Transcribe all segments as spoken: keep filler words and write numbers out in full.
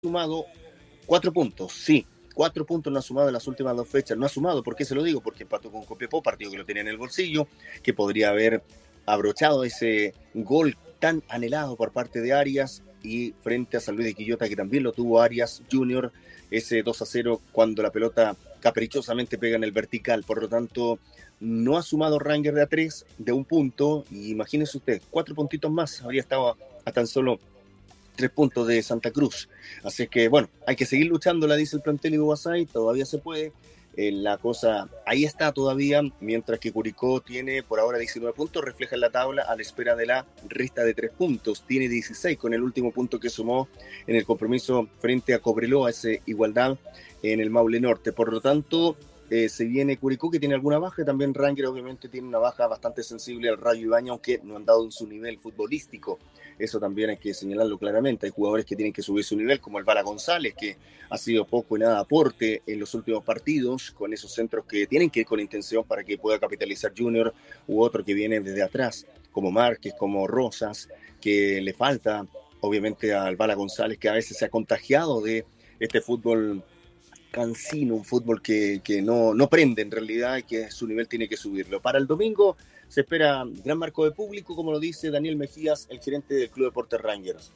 sumado cuatro puntos, sí. Cuatro puntos no ha sumado en las últimas dos fechas. No ha sumado, ¿por qué se lo digo? Porque empató con Copiapó, partido que lo tenía en el bolsillo, que podría haber abrochado ese gol tan anhelado por parte de Arias, y frente a San Luis de Quillota, que también lo tuvo Arias Junior, ese dos a cero cuando la pelota caprichosamente pega en el vertical. Por lo tanto, no ha sumado Rangers de a tres, de un punto, y imagínense usted, cuatro puntitos más, habría estado a, a tan solo tres puntos de Santa Cruz. Así que, bueno, hay que seguir luchando, la dice el plantel Iguazay, todavía se puede. Eh, la cosa ahí está todavía, mientras que Curicó tiene por ahora diecinueve puntos, refleja en la tabla a la espera de la resta de tres puntos. Tiene dieciséis con el último punto que sumó en el compromiso frente a Cobreloa, ese igualdad en el Maule Norte. Por lo tanto, eh, se viene Curicó, que tiene alguna baja, y también Rangers obviamente tiene una baja bastante sensible al Rayo Ibañez, aunque no han dado en su nivel futbolístico. Eso también hay que señalarlo claramente. Hay jugadores que tienen que subir su nivel, como el Bala González, que ha sido poco y nada aporte en los últimos partidos, con esos centros que tienen que ir con intención para que pueda capitalizar Junior, u otro que viene desde atrás, como Márquez, como Rosas, que le falta obviamente al Bala González, que a veces se ha contagiado de este fútbol cansino, un fútbol que, que no, no prende en realidad, y que su nivel tiene que subirlo. Para el domingo se espera gran marco de público, como lo dice Daniel Mejías, el gerente del Club Deportes Rangers.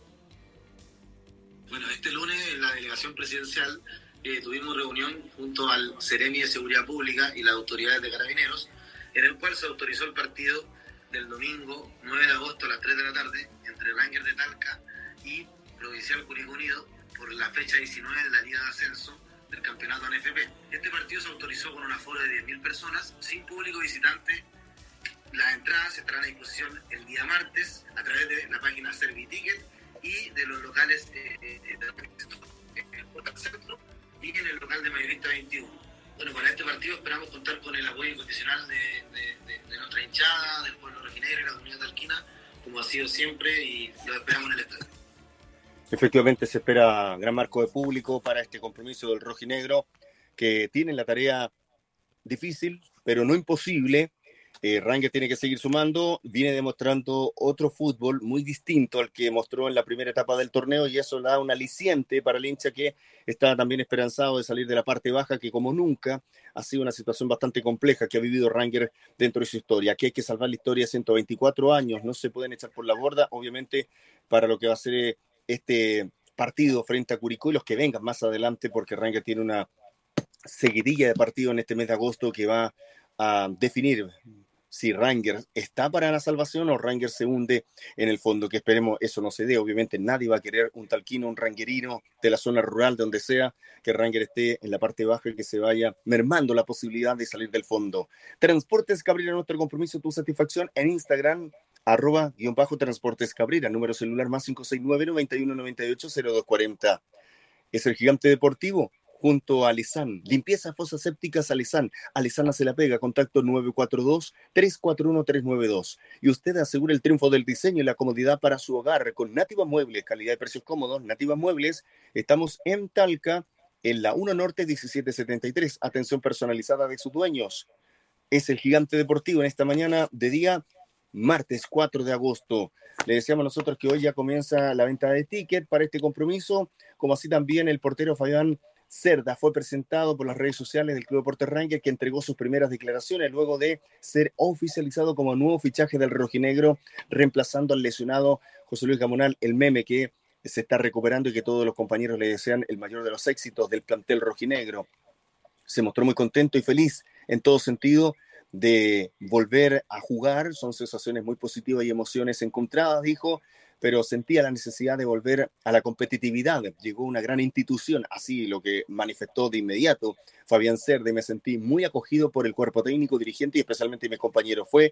Bueno, este lunes en la delegación presidencial eh, tuvimos reunión junto al Ceremi de Seguridad Pública y las autoridades de Carabineros, en el cual se autorizó el partido del domingo nueve de agosto a las tres de la tarde entre Rangers de Talca y Provincial Curicó Unido por la fecha diecinueve de la Liga de Ascenso del Campeonato N F P. Este partido se autorizó con un aforo de diez mil personas, sin público visitante. Las entradas estarán a disposición el día martes a través de la página Serviticket y de los locales eh, eh, en el Portal Centro y en el local de Mayorista veintiuno. Bueno, para este partido esperamos contar con el apoyo incondicional de, de, de, de nuestra hinchada, del pueblo rojinegro y la comunidad talquina, como ha sido siempre, y lo esperamos en el estadio. Efectivamente se espera gran marco de público para este compromiso del rojinegro, que tiene la tarea difícil, pero no imposible. Eh, Rangers tiene que seguir sumando, viene demostrando otro fútbol muy distinto al que mostró en la primera etapa del torneo, y eso da un aliciente para el hincha, que está también esperanzado de salir de la parte baja, que como nunca ha sido una situación bastante compleja que ha vivido Rangers dentro de su historia. Aquí hay que salvar la historia de ciento veinticuatro años, no se pueden echar por la borda, obviamente, para lo que va a ser este partido frente a Curicó y los que vengan más adelante, porque Rangers tiene una seguidilla de partidos en este mes de agosto que va a definir si Rangers está para la salvación o Rangers se hunde en el fondo, que esperemos eso no se dé. Obviamente nadie va a querer un talquino, un ranguerino de la zona rural, de donde sea, que Rangers esté en la parte baja y que se vaya mermando la posibilidad de salir del fondo. Transportes Cabrera, nuestro compromiso, tu satisfacción, en Instagram, arroba, guión bajo, Transportes Cabrera, número celular más cinco seis nueve, nueve uno nueve ocho, cero dos cuatro cero. Es el gigante deportivo, junto a Alesan. Limpieza fosas sépticas Alesan. Alesan hace la pega. Contacto nueve cuatro dos, tres cuatro uno, tres nueve dos. Y usted asegura el triunfo del diseño y la comodidad para su hogar con Nativa Muebles. Calidad de precios cómodos. Nativa Muebles. Estamos en Talca, en la uno Norte diecisiete setenta y tres. Atención personalizada de sus dueños. Es el gigante deportivo en esta mañana de día martes cuatro de agosto. Le decíamos nosotros que hoy ya comienza la venta de ticket para este compromiso, como así también el portero Fabián Cerda fue presentado por las redes sociales del Club Deportes Rangers, que entregó sus primeras declaraciones luego de ser oficializado como nuevo fichaje del rojinegro, reemplazando al lesionado José Luis Gamonal, el meme, que se está recuperando y que todos los compañeros le desean el mayor de los éxitos del plantel rojinegro. Se mostró muy contento y feliz en todo sentido de volver a jugar. Son sensaciones muy positivas y emociones encontradas, dijo, pero sentía la necesidad de volver a la competitividad. Llegó una gran institución, así lo que manifestó de inmediato Fabián Cerda, y me sentí muy acogido por el cuerpo técnico, dirigente y especialmente mis compañeros. Fue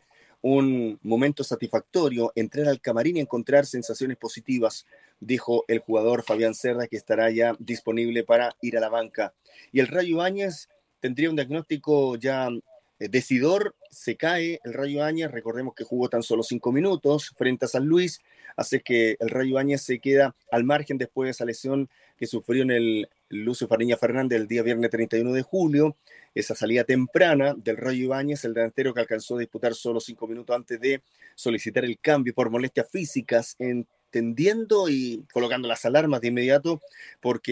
un momento satisfactorio entrar al camarín y encontrar sensaciones positivas, dijo el jugador Fabián Cerda, que estará ya disponible para ir a la banca. Y el Rayo Ibáñez tendría un diagnóstico ya decidor. Se cae el Rayo Ibáñez, recordemos que jugó tan solo cinco minutos frente a San Luis, así que el Rayo Ibáñez se queda al margen después de esa lesión que sufrió en el Lucio Fariña Fernández el día viernes treinta y uno de julio, esa salida temprana del Rayo Ibáñez, el delantero que alcanzó a disputar solo cinco minutos antes de solicitar el cambio por molestias físicas en tendiendo y colocando las alarmas de inmediato, porque